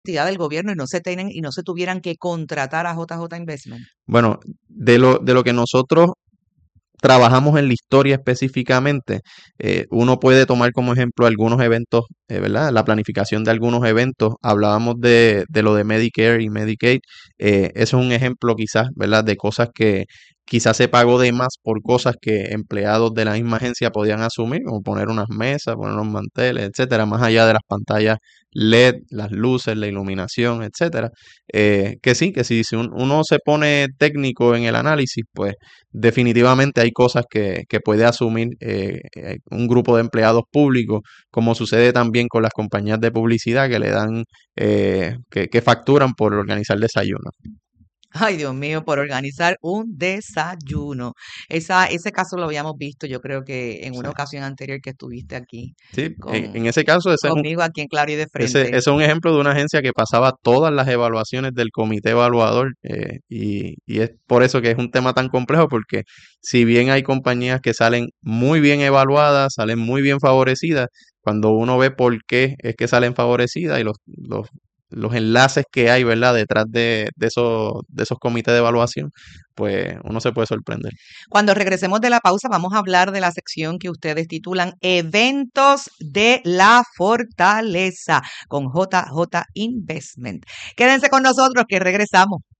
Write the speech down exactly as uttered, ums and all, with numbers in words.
entidad del gobierno y no se tienen y no se tuvieran que contratar a J J Investment? Bueno, de lo, de lo que nosotros trabajamos en la historia específicamente, eh, uno puede tomar como ejemplo algunos eventos, eh, ¿verdad? La planificación de algunos eventos. Hablábamos de, de lo de Medicare y Medicaid. Eh, eso es un ejemplo quizás, ¿verdad? De cosas que quizás se pagó de más por cosas que empleados de la misma agencia podían asumir, como poner unas mesas, poner unos manteles, etcétera, más allá de las pantallas L E D, las luces, la iluminación, etcétera. Eh, que sí, que sí, si un- uno se pone técnico en el análisis, pues definitivamente hay cosas que, que puede asumir eh, eh, un grupo de empleados públicos, como sucede también con las compañías de publicidad que le dan, eh, que, que facturan por organizar desayunos. Ay, Dios mío, por organizar un desayuno. Esa, ese caso lo habíamos visto, yo creo que en Sí, una ocasión anterior que estuviste aquí sí, en, con, en ese caso ese es un, conmigo aquí en Claro y de ese, ese Frente. es un ejemplo de una agencia que pasaba todas las evaluaciones del comité evaluador eh, y, y es por eso que es un tema tan complejo porque si bien hay compañías que salen muy bien evaluadas, salen muy bien favorecidas, cuando uno ve por qué es que salen favorecidas y los, los, los enlaces que hay, ¿verdad? Detrás de, de esos, de esos comités de evaluación, pues uno se puede sorprender. Cuando regresemos de la pausa, vamos a hablar de la sección que ustedes titulan Eventos de la Fortaleza con J J Investment. Quédense con nosotros que regresamos.